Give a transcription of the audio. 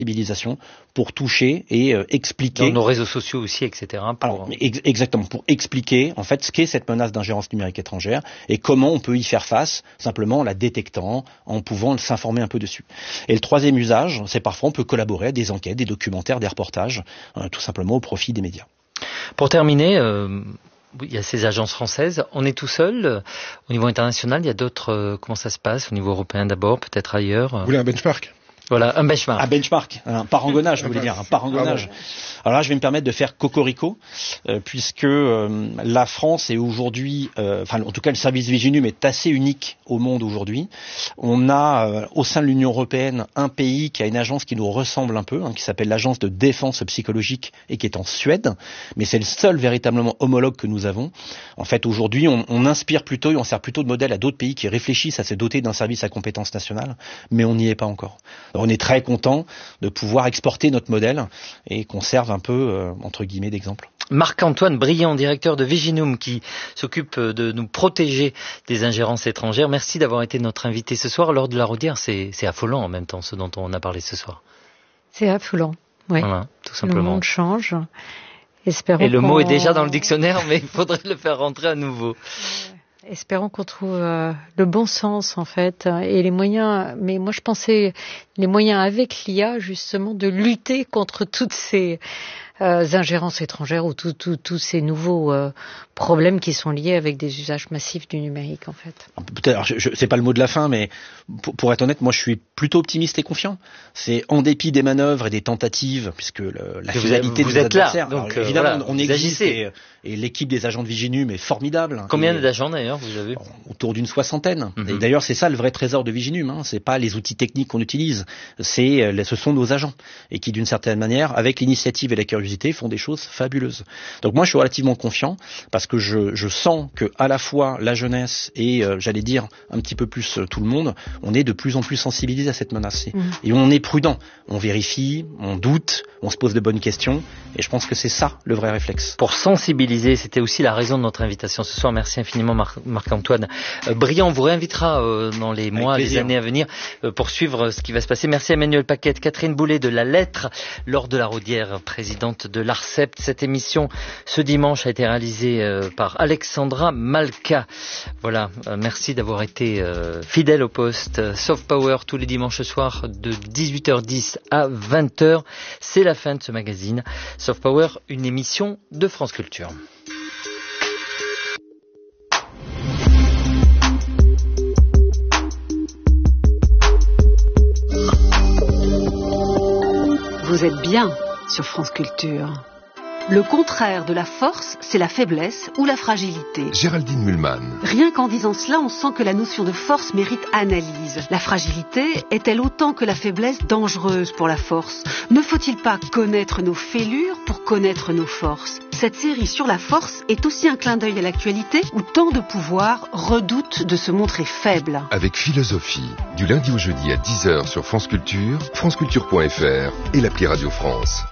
sensibilisation pour toucher et expliquer. Dans nos réseaux sociaux aussi, etc. Alors, exactement, pour expliquer en fait ce qu'est cette menace d'ingérence numérique étrangère et comment on peut y faire face, simplement en la détectant, en pouvant s'informer un peu dessus. Et le troisième usage, c'est parfois on peut collaborer à des enquêtes, des documentaires, des reportages, tout simplement au profit des médias. Pour terminer, il y a ces agences françaises. On est tout seul au niveau international. Il y a d'autres. Comment ça se passe au niveau européen d'abord, peut-être ailleurs. Vous voulez un benchmark ? Voilà, un benchmark. Un benchmark, un parangonnage, je voulais dire, un parangonnage. Alors là, je vais me permettre de faire cocorico, puisque la France est aujourd'hui, en tout cas le service Viginum est assez unique au monde aujourd'hui. On a au sein de l'Union européenne un pays qui a une agence qui nous ressemble un peu, qui s'appelle l'agence de défense psychologique et qui est en Suède, mais c'est le seul véritablement homologue que nous avons. En fait, aujourd'hui, on inspire plutôt et on sert plutôt de modèle à d'autres pays qui réfléchissent à se doter d'un service à compétence nationale, mais on n'y est pas encore. On est très content de pouvoir exporter notre modèle et qu'on serve un peu, entre guillemets, d'exemple. Marc-Antoine Briand, directeur de Viginum, qui s'occupe de nous protéger des ingérences étrangères. Merci d'avoir été notre invité ce soir. Lors de la Rodière, c'est affolant en même temps, ce dont on a parlé ce soir. C'est affolant, oui. Voilà, tout simplement. Le monde change. Espérons et le mot est déjà dans le dictionnaire, mais il faudrait le faire rentrer à nouveau. Espérons qu'on trouve le bon sens en fait et les moyens. Mais moi je pensais les moyens avec l'IA justement de lutter contre toutes ces ingérences étrangères ou tous ces nouveaux problèmes qui sont liés avec des usages massifs du numérique en fait. Peut-être, alors c'est pas le mot de la fin, mais pour être honnête, moi je suis plutôt optimiste et confiant. C'est en dépit des manœuvres et des tentatives, puisque la finalité vous de nos êtes là, adversaires, donc évidemment voilà, on existe et l'équipe des agents de Viginum est formidable. Combien d'agents d'ailleurs vous avez ? Autour d'une 60aine. Et d'ailleurs c'est ça le vrai trésor de Viginum, c'est pas les outils techniques qu'on utilise, ce sont nos agents et qui d'une certaine manière, avec l'initiative et la curiosité, font des choses fabuleuses. Donc moi je suis relativement confiant parce que je sens que à la fois la jeunesse et j'allais dire un petit peu plus tout le monde, on est de plus en plus sensibilisé à cette menace et on est prudent, on vérifie, on doute, on se pose de bonnes questions et je pense que c'est ça le vrai réflexe. Pour sensibiliser, c'était aussi la raison de notre invitation ce soir. Merci infiniment Marc-Antoine Briand. On vous réinvitera dans les mois, les années à venir pour suivre ce qui va se passer. Merci Emmanuel Paquette, Catherine Boulet de La Lettre, Laure de la Rodière, présidente de l'ARCEP. Cette émission ce dimanche a été réalisée par Alexandra Malka. Voilà, merci d'avoir été fidèle au poste. Soft Power tous les dimanches soirs de 18h10 à 20h. C'est la fin de ce magazine. Soft Power, une émission de France Culture. Vous êtes bien sur France Culture. Le contraire de la force, c'est la faiblesse ou la fragilité. Géraldine Mühlmann. Rien qu'en disant cela, on sent que la notion de force mérite analyse. La fragilité est-elle autant que la faiblesse dangereuse pour la force ? Ne faut-il pas connaître nos fêlures pour connaître nos forces ? Cette série sur la force est aussi un clin d'œil à l'actualité où tant de pouvoirs redoutent de se montrer faibles. Avec philosophie, du lundi au jeudi à 10h sur France Culture, franceculture.fr et l'appli Radio France.